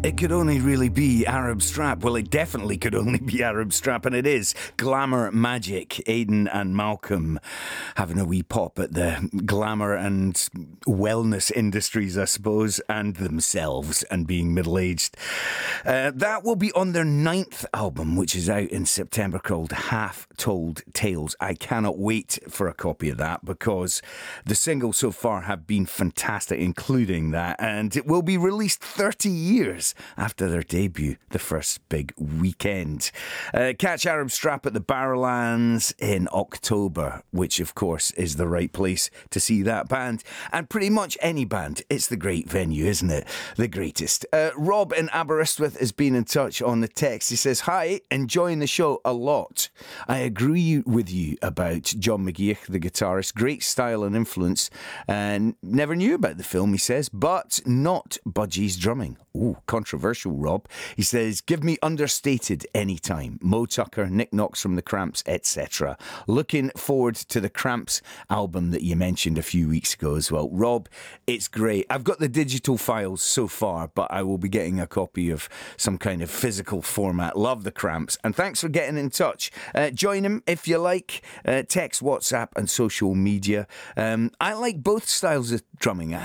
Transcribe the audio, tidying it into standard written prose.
It could only really be Arab Strap. Well, it definitely could only be Arab Strap, and it is. Glamour Magic. Aidan and Malcolm having a wee pop at the glamour and wellness industries, I suppose, and themselves, and being middle-aged. That will be on their 9th album, which is out in September, called Half Told Tales. I cannot wait for a copy of that, because the singles so far have been fantastic, including that, and it will be released 30 years after their debut, the first big weekend. Catch Arab Strap at the Barrowlands in October, which of course is the right place to see that band, and pretty much any band. It's the great venue, isn't it? The greatest. Rob in Aberystwyth has been in touch on the text. He says, "Hi, enjoying the show a lot. I agree with you about John McGeoch, the guitarist. Great style and influence, and never knew about the film," he says, "but not Budgie's drumming." Ooh, controversial, Rob. He says, "Give me Understated anytime. Mo Tucker, Nick Knox from the Cramps, etc. Looking forward to the Cramps album that you mentioned a few weeks ago as well." Rob, it's great. I've got the digital files so far, but I will be getting a copy of some kind of physical format. Love the Cramps. And thanks for getting in touch. Join him if you like. Text, WhatsApp and social media. I like both styles of drumming.